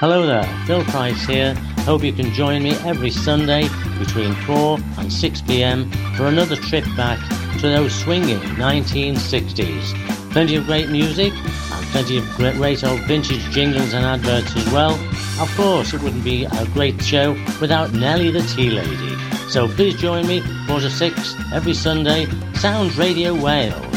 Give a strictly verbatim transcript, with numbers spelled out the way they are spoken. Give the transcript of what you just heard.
Hello there, Phil Price here. Hope you can join me every Sunday between four and six p.m. for another trip back to those swinging nineteen sixties. Plenty of great music and plenty of great, great old vintage jingles and adverts as well. Of course, it wouldn't be a great show without Nellie the Tea Lady. So please join me four to six every Sunday. Sounds Radio Wales.